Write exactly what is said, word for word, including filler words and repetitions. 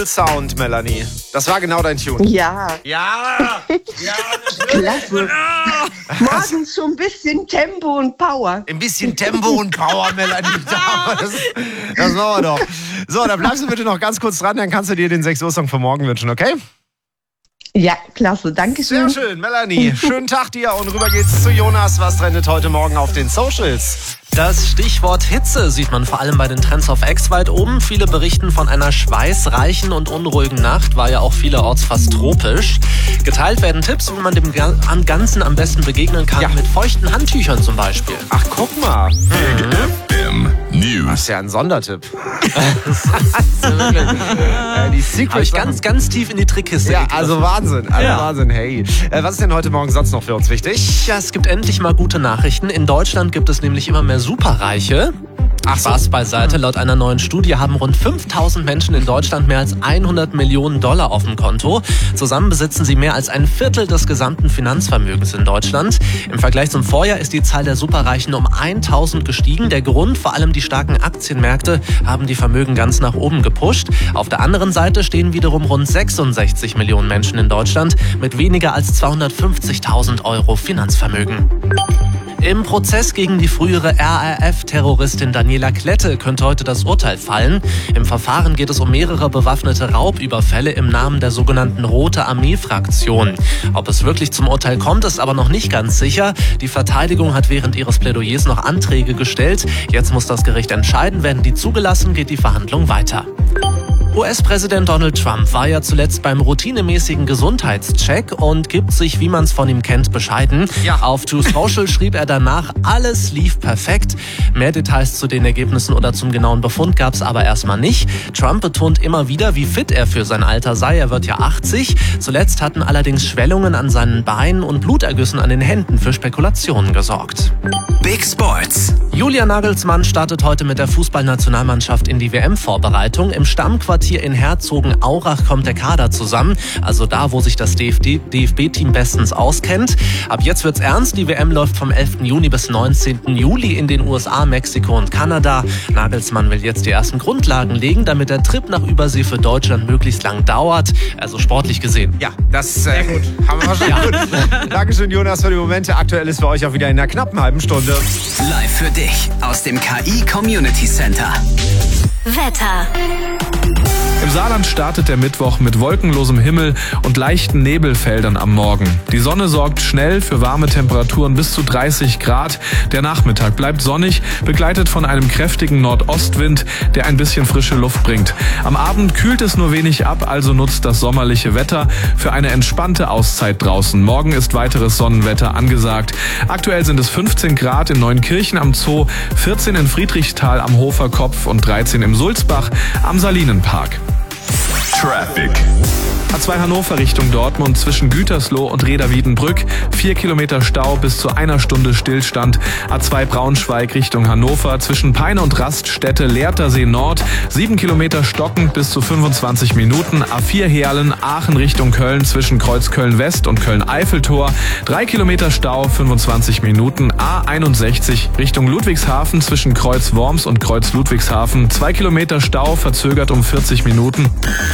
Sound, Melanie. Das war genau dein Tune. Ja. Ja. Ja, Klasse. Morgens so ein bisschen Tempo und Power. ein bisschen Tempo und Power, Melanie. Das, das machen wir doch. So, dann bleibst du bitte noch ganz kurz dran, dann kannst du dir den sechs Uhr Song für morgen wünschen, okay? Ja, klasse. Dankeschön. Sehr schön, Melanie. Schönen Tag dir und rüber geht's zu Jonas. Was trendet heute Morgen auf den Socials? Das Stichwort Hitze sieht man vor allem bei den Trends auf X weit oben. Viele berichten von einer schweißreichen und unruhigen Nacht, war ja auch vielerorts fast tropisch. Geteilt werden Tipps, wie man dem Ganzen am besten begegnen kann, ja. mit feuchten Handtüchern zum Beispiel. Ach, guck mal. F M News. Das ist ja ein Sondertipp. Das ist ja wirklich, äh, die Secret Habe ich ganz, ganz tief in die Trickkiste Ja, gegriffen. also Wahnsinn. Also Ja. Wahnsinn, hey. Äh, was ist denn heute Morgen sonst noch für uns wichtig? Ja, es gibt endlich mal gute Nachrichten. In Deutschland gibt es nämlich immer mehr Superreiche. Ach so. Spaß beiseite. Laut einer neuen Studie haben rund fünftausend Menschen in Deutschland mehr als hundert Millionen Dollar auf dem Konto. Zusammen besitzen sie mehr als ein Viertel des gesamten Finanzvermögens in Deutschland. Im Vergleich zum Vorjahr ist die Zahl der Superreichen um tausend gestiegen. Der Grund, vor allem die starken Aktienmärkte, haben die Vermögen ganz nach oben gepusht. Auf der anderen Seite stehen wiederum rund sechsundsechzig Millionen Menschen in Deutschland mit weniger als zweihundertfünfzigtausend Euro Finanzvermögen. Im Prozess gegen die frühere R A F-Terroristin Daniela Klette könnte heute das Urteil fallen. Im Verfahren geht es um mehrere bewaffnete Raubüberfälle im Namen der sogenannten Rote Armee-Fraktion. Ob es wirklich zum Urteil kommt, ist aber noch nicht ganz sicher. Die Verteidigung hat während ihres Plädoyers noch Anträge gestellt. Jetzt muss das Gericht entscheiden. Werden die zugelassen, geht die Verhandlung weiter. U S-Präsident Donald Trump war ja zuletzt beim routinemäßigen Gesundheitscheck und gibt sich, wie man es von ihm kennt, bescheiden. Ja. Auf True Social schrieb er danach, alles lief perfekt. Mehr Details zu den Ergebnissen oder zum genauen Befund gab es aber erstmal nicht. Trump betont immer wieder, wie fit er für sein Alter sei. Er wird ja achtzig. Zuletzt hatten allerdings Schwellungen an seinen Beinen und Blutergüssen an den Händen für Spekulationen gesorgt. Big Sports. Julian Nagelsmann startet heute mit der Fußballnationalmannschaft in die W M-Vorbereitung. Im Stammquartier in Herzogenaurach kommt der Kader zusammen, also da, wo sich das D F B-Team bestens auskennt. Ab jetzt wird's ernst. Die W M läuft vom elften Juni bis neunzehnten Juli in den U S A, Mexiko und Kanada. Nagelsmann will jetzt die ersten Grundlagen legen, damit der Trip nach Übersee für Deutschland möglichst lang dauert, also sportlich gesehen. Ja, das äh, gut. haben wir wahrscheinlich gut. Dankeschön, Jonas, für die Momente. Aktuell ist für euch auch wieder in einer knappen halben Stunde. Live für dich aus dem K I Community Center. Wetter. Im Saarland startet der Mittwoch mit wolkenlosem Himmel und leichten Nebelfeldern am Morgen. Die Sonne sorgt schnell für warme Temperaturen bis zu dreißig Grad. Der Nachmittag bleibt sonnig, begleitet von einem kräftigen Nordostwind, der ein bisschen frische Luft bringt. Am Abend kühlt es nur wenig ab, also nutzt das sommerliche Wetter für eine entspannte Auszeit draußen. Morgen ist weiteres Sonnenwetter angesagt. Aktuell sind es fünfzehn Grad in Neunkirchen am Zoo, vierzehn in Friedrichsthal am Hofer Kopf und dreizehn im Sulzbach am Salinenpark. Traffic. A zwei Hannover Richtung Dortmund zwischen Gütersloh und Reda-Wiedenbrück. Vier Kilometer Stau bis zu einer Stunde Stillstand. A zwei Braunschweig Richtung Hannover zwischen Peine und Raststätte Lehrtersee Nord. Sieben Kilometer stockend bis zu fünfundzwanzig Minuten. A vier Heerlen Aachen Richtung Köln zwischen Kreuz Köln West und Köln-Eiffeltor. Drei Kilometer Stau, fünfundzwanzig Minuten. A einundsechzig Richtung Ludwigshafen zwischen Kreuz Worms und Kreuz Ludwigshafen. Zwei Kilometer Stau, verzögert um vierzig Minuten.